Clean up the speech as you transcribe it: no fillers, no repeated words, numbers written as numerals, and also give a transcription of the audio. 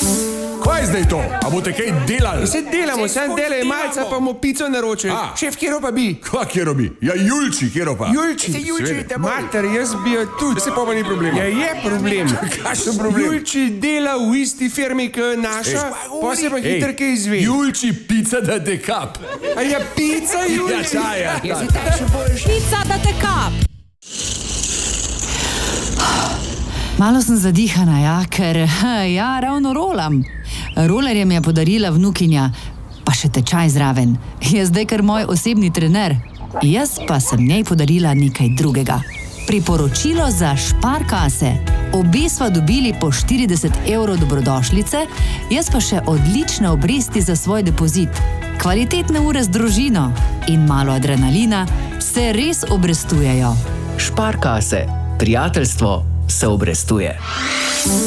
Kaj je zdaj to? A boste kaj delali? Se delamo, sam delaj malce, pa bomo pico naročili. Šef, kjero pa bi? Kjero bi? Ja, Julči, kjero pa? Julči. Mater, jaz bi jo tudi. Se pa ni problem. Ja, je problem. Kakšen problem? Julči dela v isti firmi, kot naša, pa se pa hitro kaj izve. Julči, pica da te kap. A ja, pica, Julči. Ja, Pica da te kap. Malo sem zadihana, ja, ker ravno rolam. Rolerje mi je podarila vnukinja, pa še tečaj zraven. Je zdaj kar moj osebni trener. Jaz pa sem njej podarila nekaj drugega. Priporočilo za Sparkasse. Obe sva dobili po 40 € dobrodošlice, jaz pa še odlične obresti za svoj depozit. Kvalitetne ure z družino in malo adrenalina se res obrestujejo. Sparkasse. Prijateljstvo se obrestuje.